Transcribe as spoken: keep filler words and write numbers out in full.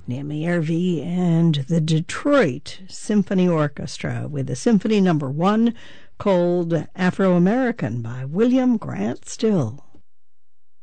Naomi Ervey and the Detroit Symphony Orchestra with the Symphony Number One called Afro-American by William Grant Still.